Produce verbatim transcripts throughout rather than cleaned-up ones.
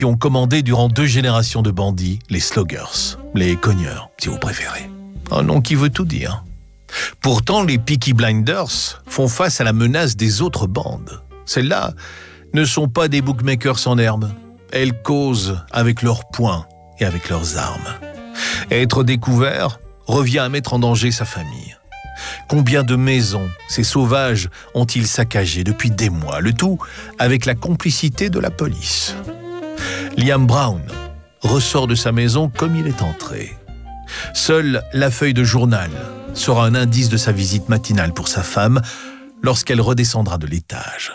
qui ont commandé durant deux générations de bandits, les Sloggers, les cogneurs, si vous préférez. Un nom qui veut tout dire. Pourtant, les Peaky Blinders font face à la menace des autres bandes. Celles-là ne sont pas des bookmakers en herbe. Elles causent avec leurs poings et avec leurs armes. Être découvert revient à mettre en danger sa famille. Combien de maisons ces sauvages ont-ils saccagées depuis des mois, le tout avec la complicité de la police. Liam Brown ressort de sa maison comme il est entré. Seule la feuille de journal sera un indice de sa visite matinale pour sa femme lorsqu'elle redescendra de l'étage.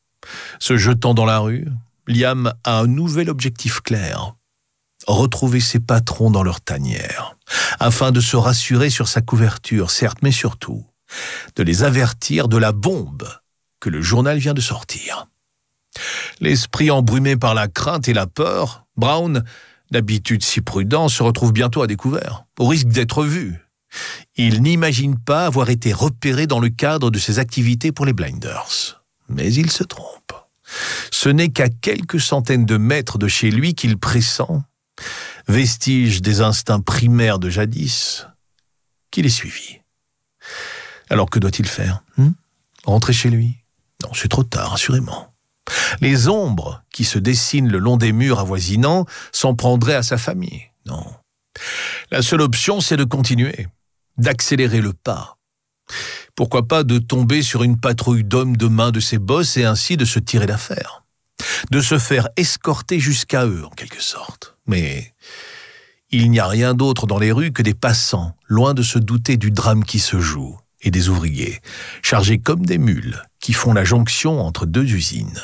Se jetant dans la rue, Liam a un nouvel objectif clair. Retrouver ses patrons dans leur tanière, afin de se rassurer sur sa couverture, certes, mais surtout, de les avertir de la bombe que le journal vient de sortir. L'esprit embrumé par la crainte et la peur, Brown, d'habitude si prudent, se retrouve bientôt à découvert, au risque d'être vu. Il n'imagine pas avoir été repéré dans le cadre de ses activités pour les Blinders. Mais il se trompe. Ce n'est qu'à quelques centaines de mètres de chez lui qu'il pressent, vestige des instincts primaires de jadis, qu'il est suivi. Alors que doit-il faire hmm Rentrer chez lui? Non, c'est trop tard, assurément. Les ombres qui se dessinent le long des murs avoisinants s'en prendraient à sa famille. Non. La seule option, c'est de continuer, d'accélérer le pas. Pourquoi pas de tomber sur une patrouille d'hommes de main de ses boss et ainsi de se tirer d'affaire, de se faire escorter jusqu'à eux, en quelque sorte. Mais il n'y a rien d'autre dans les rues que des passants, loin de se douter du drame qui se joue, et des ouvriers, chargés comme des mules, qui font la jonction entre deux usines.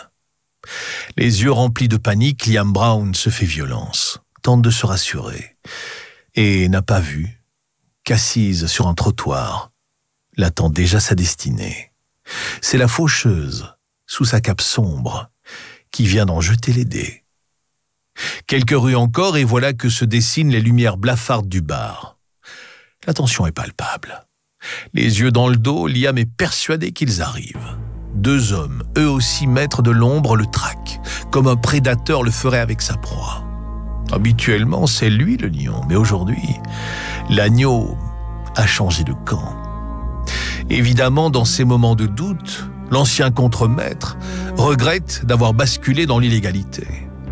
Les yeux remplis de panique, Liam Brown se fait violence, tente de se rassurer, et n'a pas vu qu'assise sur un trottoir, l'attend déjà sa destinée. C'est la faucheuse, sous sa cape sombre, qui vient d'en jeter les dés. Quelques rues encore, et voilà que se dessinent les lumières blafardes du bar. La tension est palpable. Les yeux dans le dos, Liam est persuadé qu'ils arrivent. Deux hommes, eux aussi maîtres de l'ombre, le traquent, comme un prédateur le ferait avec sa proie. Habituellement, c'est lui le lion, mais aujourd'hui, l'agneau a changé de camp. Évidemment, dans ces moments de doute, l'ancien contremaître regrette d'avoir basculé dans l'illégalité.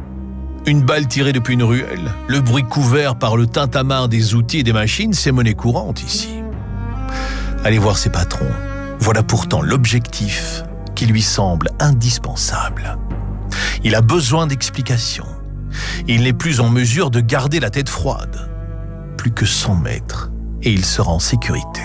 Une balle tirée depuis une ruelle, le bruit couvert par le tintamarre des outils et des machines, c'est monnaie courante ici. Aller voir ses patrons, voilà pourtant l'objectif qui lui semble indispensable. Il a besoin d'explications. Il n'est plus en mesure de garder la tête froide. Plus que cent mètres, et il sera en sécurité.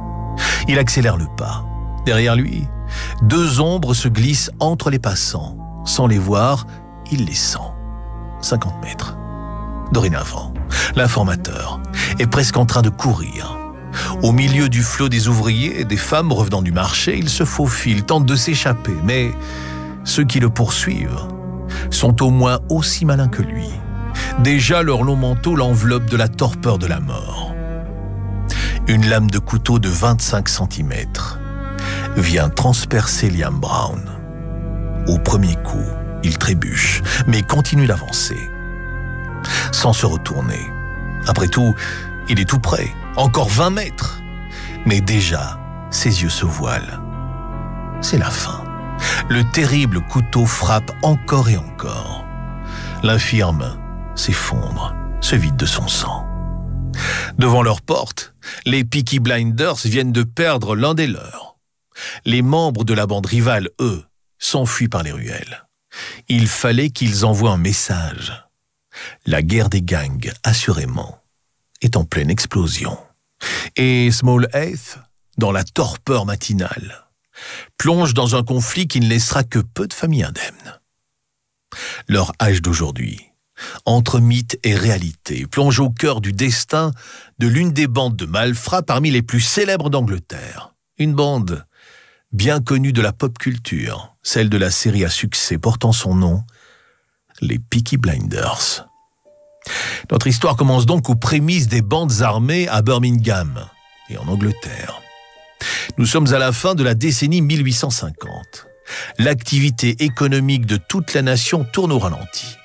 Il accélère le pas. Derrière lui, deux ombres se glissent entre les passants. Sans les voir, il les sent. cinquante mètres. Dorénavant, l'informateur est presque en train de courir. Au milieu du flot des ouvriers et des femmes revenant du marché, il se faufile, tente de s'échapper, mais ceux qui le poursuivent sont au moins aussi malins que lui. Déjà, leur long manteau l'enveloppe de la torpeur de la mort. Une lame de couteau de vingt-cinq centimètres vient transpercer Liam Brown. Au premier coup, il trébuche, mais continue d'avancer, sans se retourner. Après tout, il est tout près, encore vingt mètres. Mais déjà, ses yeux se voilent. C'est la fin. Le terrible couteau frappe encore et encore. L'infirme s'effondre, se vide de son sang. Devant leur porte, les Peaky Blinders viennent de perdre l'un des leurs. Les membres de la bande rivale, eux, s'enfuient par les ruelles. Il fallait qu'ils envoient un message. La guerre des gangs, assurément, est en pleine explosion. Et Small Heath, dans la torpeur matinale, plonge dans un conflit qui ne laissera que peu de familles indemnes. Leur âge d'aujourd'hui, entre mythe et réalité, plonge au cœur du destin de l'une des bandes de malfrats parmi les plus célèbres d'Angleterre. Une bande bien connue de la pop culture, celle de la série à succès portant son nom, les Peaky Blinders. Notre histoire commence donc aux prémices des bandes armées à Birmingham et en Angleterre. Nous sommes à la fin de la décennie mille huit cent cinquante. L'activité économique de toute la nation tourne au ralenti.